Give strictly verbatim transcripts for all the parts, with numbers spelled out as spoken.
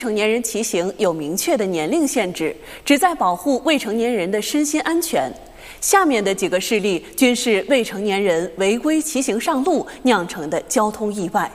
成年人骑行有明确的年龄限制，旨在保护未成年人的身心安全。下面的几个事例均是未成年人违规骑行上路酿成的交通意外。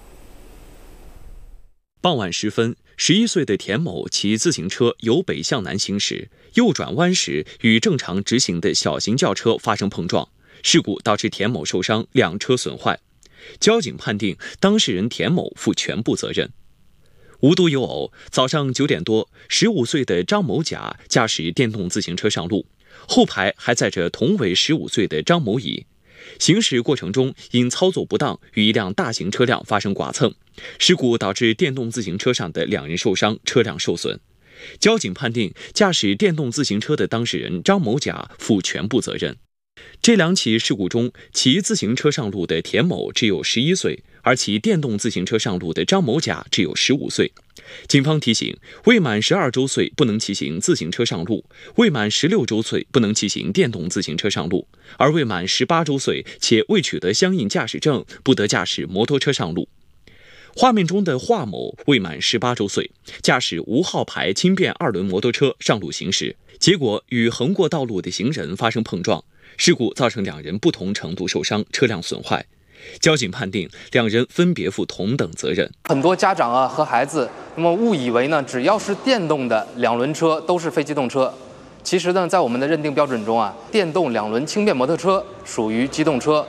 傍晚时分，十一岁的田某骑自行车由北向南行驶，右转弯时与正常直行的小型轿车发生碰撞，事故导致田某受伤，两车损坏。交警判定当事人田某负全部责任。无独有偶，早上九点多，十五岁的张某甲驾驶电动自行车上路，后排还载着同为十五岁的张某乙。行驶过程中，因操作不当，与一辆大型车辆发生剐蹭，事故导致电动自行车上的两人受伤，车辆受损。交警判定驾驶电动自行车的当事人张某甲负全部责任。这两起事故中，骑自行车上路的田某只有十一岁，而骑电动自行车上路的张某甲只有十五岁。警方提醒，未满十二周岁不能骑行自行车上路，未满十六周岁不能骑行电动自行车上路，而未满十八周岁且未取得相应驾驶证，不得驾驶摩托车上路。画面中的华某未满十八周岁，驾驶无号牌轻便二轮摩托车上路行驶，结果与横过道路的行人发生碰撞，事故造成两人不同程度受伤，车辆损坏。交警判定两人分别负同等责任。 很多家长啊和孩子，那么误以为呢，只要是电动的两轮车都是非机动车。其实呢，在我们的认定标准中啊，电动两轮轻便摩托车属于机动车。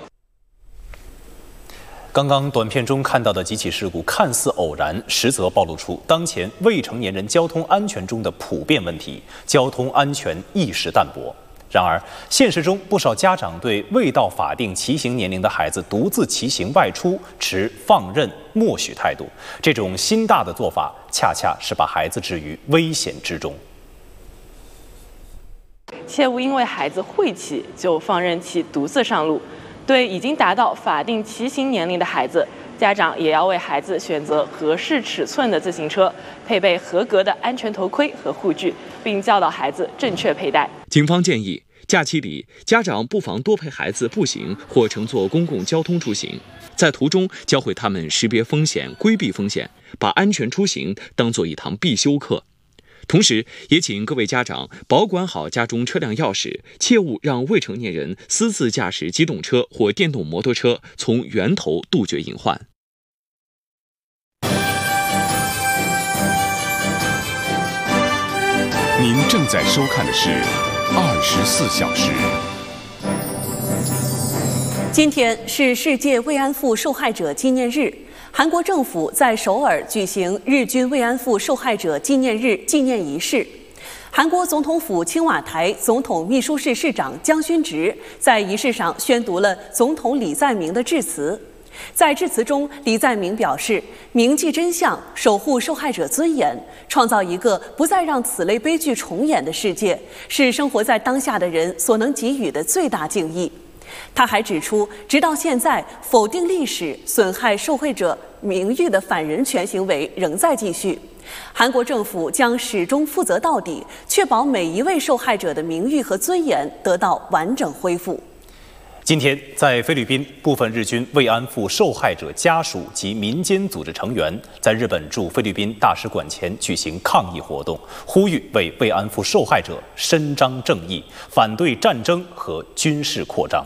刚刚短片中看到的几起事故看似偶然，实则暴露出当前未成年人交通安全中的普遍问题——交通安全意识淡薄。然而，现实中不少家长对未到法定骑行年龄的孩子独自骑行外出持放任默许态度，这种心大的做法，恰恰是把孩子置于危险之中。 切勿因为孩子会骑就放任其独自上路。对已经达到法定骑行年龄的孩子，家长也要为孩子选择合适尺寸的自行车，配备合格的安全头盔和护具，并教导孩子正确佩戴。 警方建议，假期里家长不妨多陪孩子步行或乘坐公共交通出行，在途中教会他们识别风险、规避风险，把安全出行当作一堂必修课。同时，也请各位家长保管好家中车辆钥匙，切勿让未成年人私自驾驶机动车或电动摩托车，从源头杜绝隐患。 您正在收看的是二十四小时。 今天是世界慰安妇受害者纪念日。韩国政府在首尔举行日军慰安妇受害者纪念日纪念仪式。韩国总统府青瓦台总统秘书室室长姜勋植在仪式上宣读了总统李在明的致辞。在致辞中，李在明表示，铭记真相，守护受害者尊严，创造一个不再让此类悲剧重演的世界，是生活在当下的人所能给予的最大敬意。他还指出，直到现在，否定历史、损害受害者名誉的反人权行为仍在继续。韩国政府将始终负责到底，确保每一位受害者的名誉和尊严得到完整恢复。 今天，在菲律宾，部分日军慰安妇受害者家属及民间组织成员在日本驻菲律宾大使馆前举行抗议活动，呼吁为慰安妇受害者伸张正义，反对战争和军事扩张。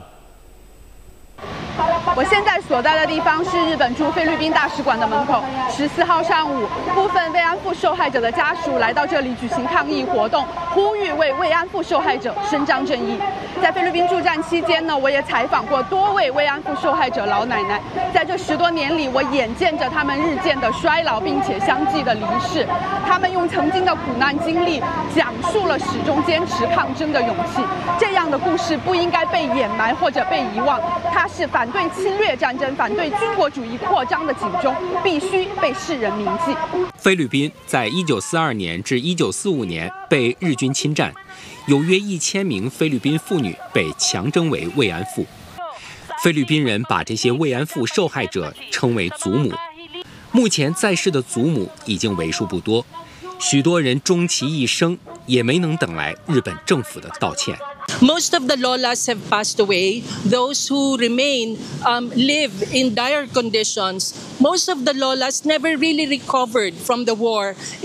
我现在所在的地方是日本驻菲律宾大使馆的门口。十四号上午，部分慰安妇受害者的家属来到这里举行抗议活动，呼吁为慰安妇受害者伸张正义。在菲律宾驻站期间呢，我也采访过多位慰安妇受害者老奶奶。在这十多年里，我眼见着他们日渐的衰老，并且相继的离世。他们用曾经的苦难经历，讲述了始终坚持抗争的勇气。这样的故事不应该被掩埋或者被遗忘，它是反对侵略战争、反对军国主义扩张的警钟，必须被世人铭记。 菲律宾在一九四二年至一九四五年被日军侵占，有约一千名菲律宾妇女被强征为慰安妇。菲律宾人把这些慰安妇受害者称为祖母。目前在世的祖母已经为数不多，许多人终其一生也没能等来日本政府的道歉。 Most of the lolas have passed away. Those who remain um, live in dire conditions. Most of the lolas never really recovered from the war.